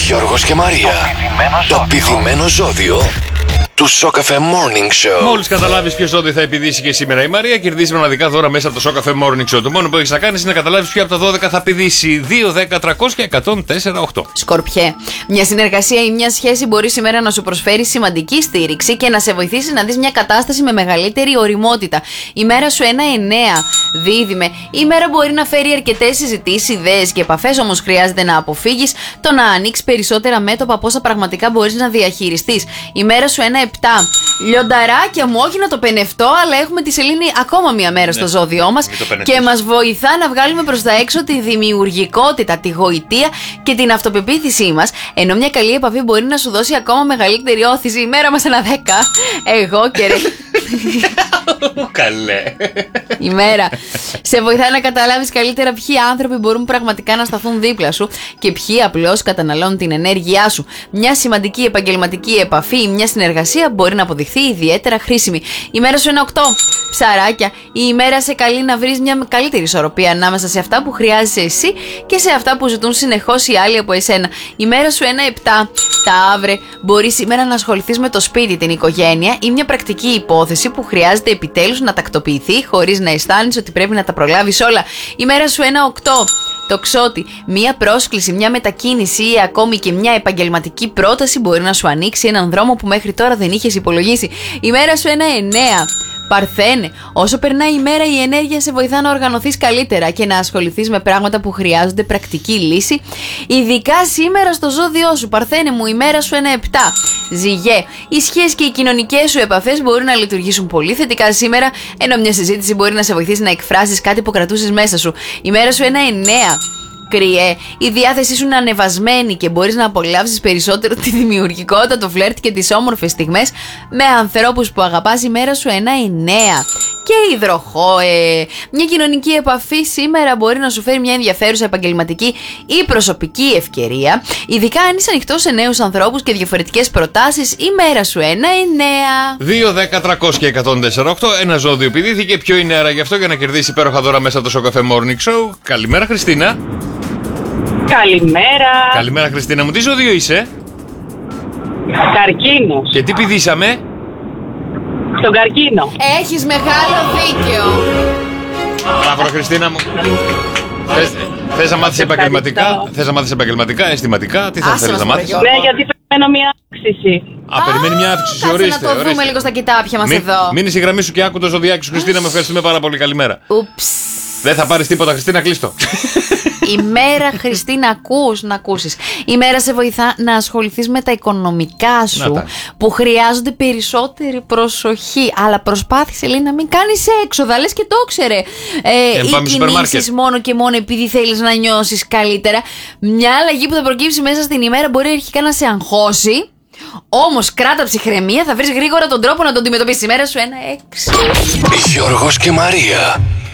Γιώργος και Μαρία. Το πηδημένο ζώδιο του Σοκαφέ Morning Show. Μόλις καταλάβεις ποιο ζώδιο θα επιδύσει και σήμερα η Μαρία, κερδίζει μοναδικά δώρα μέσα από το Σοκαφέ Morning Show. Το μόνο που έχεις να κάνεις είναι να καταλάβεις ποιο από τα 12 θα πηδήσει. 2, 10, 300 και 104,8. Σκορπιέ, μια συνεργασία ή μια σχέση μπορεί σήμερα να σου προσφέρει σημαντική στήριξη και να σε βοηθήσει να δεις μια κατάσταση με μεγαλύτερη ωριμότητα. Η μέρα σου 1-9. Δίδυμε, η μέρα μπορεί να φέρει αρκετές συζητήσεις, ιδέες και επαφές, όμως χρειάζεται να αποφύγεις το να ανοίξεις περισσότερα μέτωπα από όσα πραγματικά μπορείς να διαχειριστείς. Η μέρα σου 1-7. Λιονταράκια μου, όχι να το πενευτώ, αλλά έχουμε τη σελήνη ακόμα μία μέρα στο ζώδιό μας και μας βοηθά να βγάλουμε προς τα έξω τη δημιουργικότητα, τη γοητεία και την αυτοπεποίθησή μας. Ενώ μια καλή επαφή μπορεί να σου δώσει ακόμα μεγαλύτερη όθηση. Η μέρα μας 1-10. Εγώ και ρε. Καλέ. Η μέρα σε βοηθάει να καταλάβεις καλύτερα ποιοι άνθρωποι μπορούν πραγματικά να σταθούν δίπλα σου και ποιοι απλώς καταναλώνουν την ενέργειά σου. Μια σημαντική επαγγελματική επαφή ή μια συνεργασία μπορεί να αποδειχθεί ιδιαίτερα χρήσιμη. Η μέρα σου 1-8. Ψαράκια, η ημέρα σε καλεί να βρεις μια καλύτερη ισορροπία ανάμεσα σε αυτά που χρειάζεσαι εσύ και σε αυτά που ζητούν συνεχώς οι άλλοι από εσένα. Η μέρα σου 1-7. Ταύρε, μπορεί σήμερα να ασχοληθείς με το σπίτι, την οικογένεια ή μια πρακτική υπόθεση που χρειάζεται επιτέλους να τακτοποιηθεί χωρίς να αισθάνεσαι ότι πρέπει να τα προλάβεις όλα. Η μέρα σου 1-8. Τοξότη, μία πρόσκληση, μια μετακίνηση ή ακόμη και μια επαγγελματική πρόταση μπορεί να σου ανοίξει έναν δρόμο που μέχρι τώρα δεν είχες υπολογίσει. Η μέρα σου 1-9. Παρθένε, όσο περνάει η μέρα, η ενέργεια σε βοηθά να οργανωθείς καλύτερα και να ασχοληθείς με πράγματα που χρειάζονται πρακτική λύση. Ειδικά σήμερα στο ζώδιό σου, Παρθένε μου, η μέρα σου 1-7. Ζυγέ, οι σχέσεις και οι κοινωνικές σου επαφές μπορούν να λειτουργήσουν πολύ θετικά σήμερα, ενώ μια συζήτηση μπορεί να σε βοηθήσει να εκφράσεις κάτι που κρατούσες μέσα σου. Η μέρα σου 1-9. Κρυέ, η διάθεσή σου είναι ανεβασμένη και μπορείς να απολαύσεις περισσότερο τη δημιουργικότητα, το φλερτ και τις όμορφες στιγμές με ανθρώπους που αγαπάς. Η μέρα σου 1-9. Και υδροχόε, μια κοινωνική επαφή σήμερα μπορεί να σου φέρει μια ενδιαφέρουσα επαγγελματική ή προσωπική ευκαιρία, ειδικά αν είσαι ανοιχτός σε νέους ανθρώπους και διαφορετικές προτάσεις. Η μέρα σου 1-9. 2, 10, 300 και 104,8. Ένα ζώδιο πηδήθηκε. Ποιο είναι άρα γι' αυτό για να κερδίσει υπέροχα δώρα μέσα από το Σοκαφέ Morning Show. Καλημέρα, Χριστίνα. Καλημέρα. Καλημέρα, Χριστίνα μου. Τι ζώδιο είσαι? Καρκίνος. Και τι πηδήσαμε? Στον καρκίνο. Έχεις μεγάλο δίκαιο. Μπράβο, Χριστίνα μου. Θες να μάθεις επαγγελματικά? Θες να μάθεις επαγγελματικά, αισθηματικά? Τι θα θέλεις να μάθεις? Ναι, γιατί περιμένω μια αύξηση. Περιμένει μια αύξηση. Κάτσε Ορίστε, να το δούμε λίγο στα κοιτάπια μας εδώ. Μείνει στη γραμμή σου και άκου το ζωδιάκι σου, Χριστίνα. Με ευχαριστούμε πάρα πολύ. Καλημέρα. Ούψ. Δεν θα πάρεις τίποτα, Χριστίνα, κλείστο. Η μέρα, Χριστίνα, να ακούσεις. Η μέρα σε βοηθά να ασχοληθείς με τα οικονομικά σου που χρειάζονται περισσότερη προσοχή. Αλλά προσπάθησε, λέει, να μην κάνεις έξοδα, λες και το ξέρε. Ή κινήσεις μόνο και μόνο επειδή θέλεις να νιώσεις καλύτερα. Μια αλλαγή που θα προκύψει μέσα στην ημέρα μπορεί αρχικά να σε αγχώσει. Όμως κράτα ψυχραιμία, θα βρεις γρήγορα τον τρόπο να τον αντιμετωπίσεις. Η μέρα σου 1-6. Γιώργος και Μαρία.